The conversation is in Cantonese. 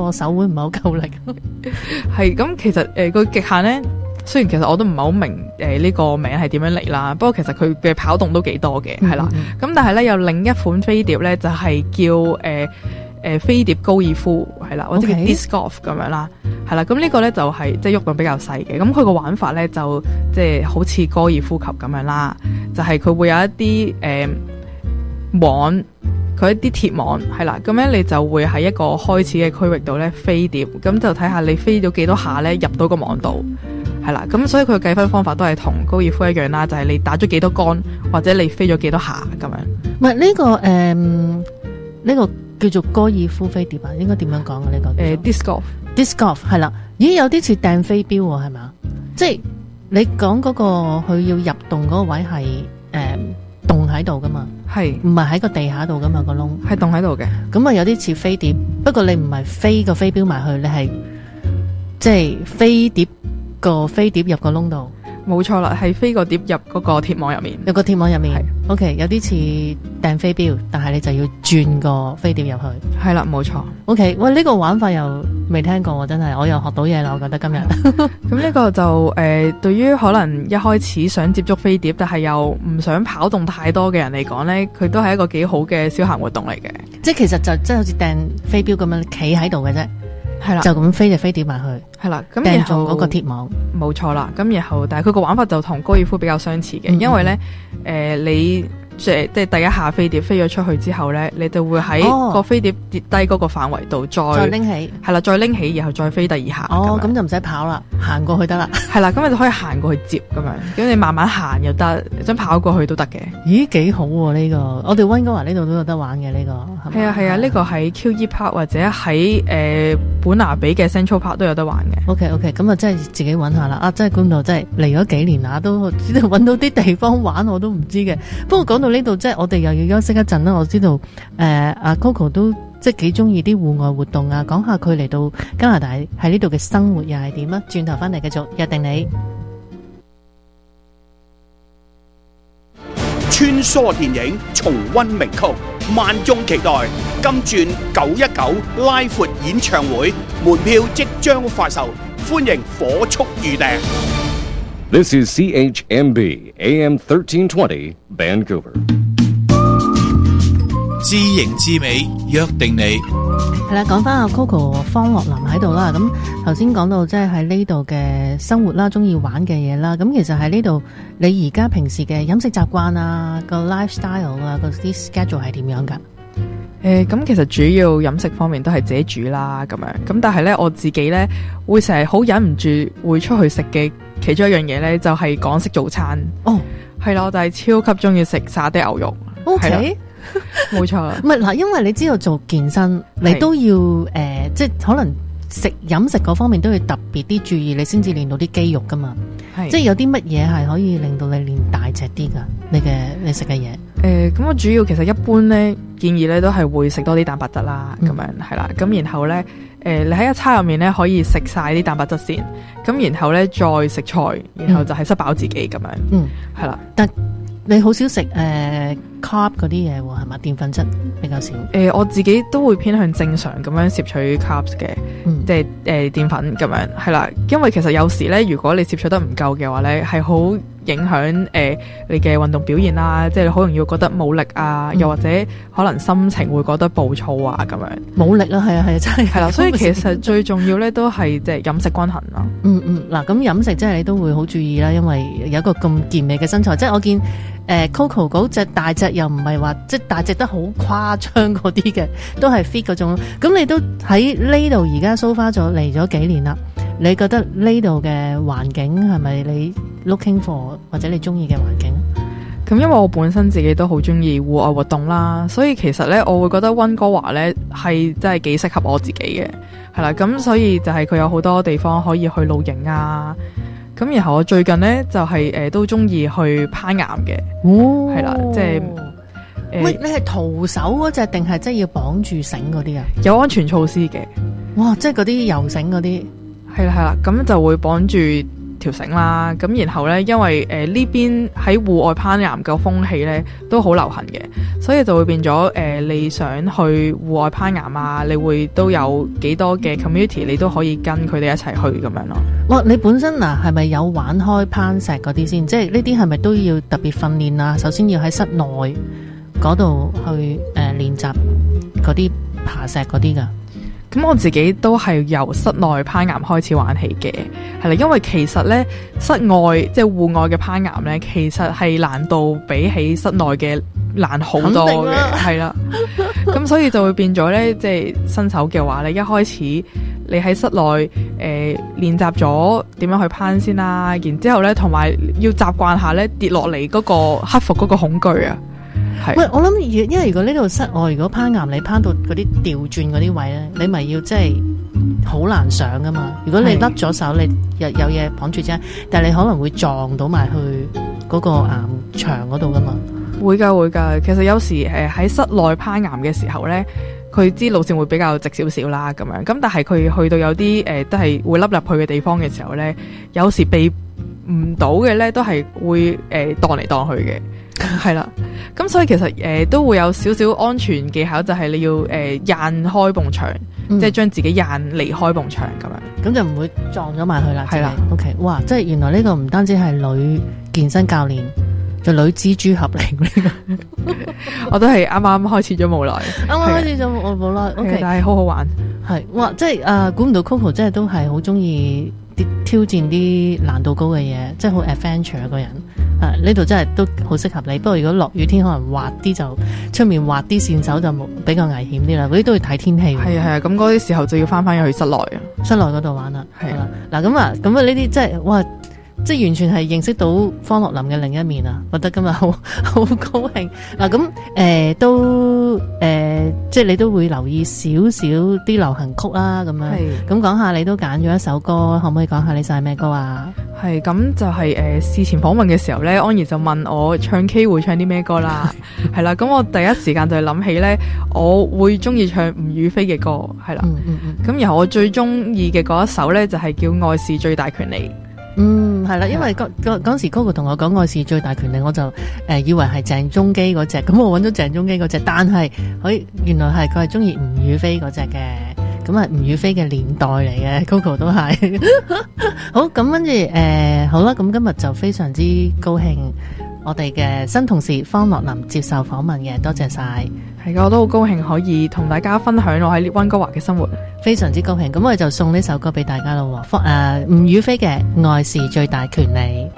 個手腕唔係好夠力。 係咁，其實個極限咧，雖然其實我都唔係好明呢個名係點樣嚟啦，不過其實佢嘅跑動都幾多嘅，係啦。咁但係咧有另一款飛碟咧就係叫飛碟高爾夫係啦，或者叫 disc golf 咁樣啦，係啦。咁呢個咧就係即係喐動比較細嘅，咁佢個玩法咧就即係好似高爾夫球咁樣啦，就係佢會有一啲網，佢一啲鐵網係啦，咁樣你就會喺一個開始嘅區域度咧飛碟，咁就睇下你飛咗幾多下咧入到個網度。係啦，咁所以佢嘅計分方法都係同高爾夫一樣啦，就係你打咗幾多桿，或者你飛咗幾多下咁樣。 唔係呢個叫做高爾夫飛碟啊，應該點樣講啊？呢個 disc golf 係啦，咦有啲似掟飛鏢喎，係咪？即係你講嗰個佢要入洞嗰個位係洞喺度噶嘛？係唔係喺個地下度噶嘛？個窿係洞喺度嘅， 咁啊有啲似飛碟，不過你唔係飛個飛鏢埋去，你係即係飛碟。個飛碟入個窿度， 冇錯啦，係飛個碟入嗰個鐵網入面， 有個鐵網入面。OK， 有啲似掟飛鏢，但係你就要轉個飛碟入去。係啦，冇錯。OK， 喂，呢個玩法又未聽過喎，真係，我又學到嘢啦，我覺得今日。 咁呢個就對於可能一開始想接觸飛碟，但係又唔想跑動太多嘅人嚟講呢，佢都係一個幾好嘅消閒活動嚟嘅。 即係其實就即係好似掟飛鏢咁樣企喺度嘅啫。係啦，就咁飛隻飛碟埋去，係啦，咁掟中嗰個鐵網，冇錯啦。咁然後，但係佢個玩法就同高爾夫比較相似嘅，因為咧，你即係第一下飛碟飛咗出去之後咧，你就會喺個飛碟跌低嗰個範圍度再拎起，係啦，再拎起，然後再飛第二下。哦，咁就唔使跑啦，行過去得啦。係啦，咁你就可以行過去接咁樣，咁你慢慢行又得，想跑過去都得嘅。咦，幾好喎呢個！我哋溫哥華呢度都有得玩嘅呢個。係啊係啊，呢個喺 QE Park 或者喺本拿比嘅 Central Park 都有得玩嘅。OK， 咁啊，真係自己揾下啦。啊，真係估唔到，真係嚟咗幾年啦，都知道揾到啲地方玩，我都唔知嘅。不過講到呢度，即係我哋又要休息一陣啦。我知道阿 Coco 都即係幾中意啲戶外活動啊。講下佢嚟到加拿大喺呢度嘅生活又係點啊？轉頭翻嚟繼續約定你。 穿梭電影，重溫名曲，萬眾期待金鑽919拉闊演唱會，門票即將發售，歡迎火速預訂。 This is CHMB AM 1320 Vancouver。 知形知美，約定你。 係啦，講翻阿 Coco 方樂林喺度啦。咁頭先講到即係喺呢度嘅生活啦，中意玩嘅嘢啦。咁其實喺呢度，你而家平時嘅飲食習慣啊，個 lifestyle 啊，嗰啲 schedule 係點樣噶？ 咁其實主要飲食方面都係自己煮啦，咁樣。咁但係咧，我自己咧會成日好忍唔住會出去食嘅其中一樣嘢咧，就係港式早餐。哦，係啦，我就係超級中意食沙爹牛肉。OK。冇錯，唔係嗱，因為你知道做健身，你都要即係可能飲食嗰方面都要特別啲注意，你先至練到啲肌肉噶嘛。即係有啲乜嘢係可以令到你練大隻啲噶？你食嘅嘢？咁我主要其實一般咧建議咧都係會食多啲蛋白質啦，咁樣係啦。咁然後咧你喺一餐入面咧可以食晒啲蛋白質先，咁然後咧再食菜，然後就係塞飽自己咁樣。係啦，但你好少食carb 嗰啲嘢喎，係嘛？澱粉質比較少。我自己都會偏向正常咁樣攝取 carbs 嘅，即係澱粉咁樣係啦。因為其實有時咧，如果你攝取得唔夠嘅話咧，係好影響你嘅運動表現啦，即係好容易會覺得冇力啊，又或者可能心情會覺得暴躁啊咁樣。冇力啊，係啊，真係係啦。所以其實最重要咧都係即係飲食均衡啦。嗱咁飲食即係你都會好注意啦，因為有一個咁健美嘅身材，即係我見Coco 嗰隻大隻又唔係話即係大隻得好誇張嗰啲嘅，都係 fit 嗰種。咁你都喺呢度而家 so far 咗嚟咗幾年啦？你覺得呢度嘅環境係咪你 looking for 或者你中意嘅環境？咁因為我本身自己都好中意戶外活動啦，所以其實咧我會覺得溫哥華咧係真係幾適合我自己嘅，係啦。咁所以就係佢有好多地方可以去露營啊。咁然後我最近咧就係都中意去攀岩嘅，係啦，即係喂，你係徒手嗰隻定係即係要綁住繩嗰啲啊？有安全措施嘅，哇！即係嗰啲游繩嗰啲，係啦，咁就會綁住條繩啦，咁然後咧，因為呢邊喺戶外攀岩嘅風氣咧都好流行嘅，所以就會變咗你想去戶外攀岩啊，你會都有幾多嘅 community， 你都可以跟佢哋一齊去咁樣咯。 哇！你本身係咪有玩開攀石嗰啲先？即係呢啲係咪都要特別訓練啊？首先要喺室內嗰度去練習嗰啲爬石嗰啲㗎。 咁我自己都係由室內攀岩開始玩起嘅，係啦，因為其實咧室外即係戶外嘅攀岩咧，其實係難度比起室內嘅難好多嘅，係啦。咁所以就會變咗咧，即係新手嘅話咧，一開始你喺室內練習咗點樣去攀先啦，然之後咧同埋要習慣下咧跌落嚟嗰個克服嗰個恐懼啊。 喂，我諗因為如果呢度室外如果攀岩你攀到嗰啲吊轉嗰啲位咧，你咪要即係好難上噶嘛。如果你甩咗手，你有嘢綁住啫，但係你可能會撞到埋去嗰個岩牆嗰度噶嘛。會㗎。其實有時喺室內攀岩嘅時候咧，佢啲路線會比較直少少啦咁樣。咁但係佢去到有啲都係會凹入去嘅地方嘅時候咧，有時避唔到嘅咧，都係會盪嚟盪去嘅。係啦，咁所以其實都會有少少安全技巧，就係你要掗開埲牆，即係將自己掗離開埲牆咁樣， 咁就唔會撞咗埋去啦。 係啦 ，OK， 哇，即係原來呢個唔單止係女健身教練，仲女蜘蛛俠嚟呢個。 我都係啱啱開始咗冇耐， 啱啱開始咗冇耐 ，OK， 但係好好玩。 係，哇，即係估唔到 Coco 真係都係好中意挑戰啲難度高嘅嘢，即係好 adventure 一個人。呢度真係都好適合你，不過如果落雨天可能滑啲，就出面滑啲線手就比較危險啲啦。嗰啲都要睇天氣。係啊，咁嗰啲時候就要翻去室內啊， 室內嗰度玩啦。係啦，嗱咁啊呢啲即係哇，即係完全係認識到方樂林嘅另一面啊！覺得今日好高興。嗱咁都即係你都會留意少少啲流行曲啦，咁樣。咁講下你都揀咗一首歌，可唔可以講下你晒咩歌啊？ 係咁就係事前訪問嘅時候咧，安怡就問我唱 K 會唱啲咩歌啦，係啦，咁我第一時間就係諗起咧，我會中意唱吳雨霏嘅歌，係啦，咁然後我最中意嘅嗰一首咧就係叫《愛是最大權利》。 係啦，因為嗰時Coco同我講《愛是最大權利》，我就以為係鄭中基嗰隻，咁我揾咗鄭中基嗰隻，但係原來係佢係中意吳雨霏嗰隻嘅。咁係吳雨霏嘅年代嚟嘅 ，Coco 都係好咁，跟住好啦，咁今日就非常之高興，我哋嘅新同事方樂林接受訪問嘅，多謝晒。 係嘅，我都好高興可以同大家分享我喺溫哥華嘅生活， 非常之高興。咁我哋就送呢首歌俾大家咯，吳雨霏嘅《愛是最大權利》。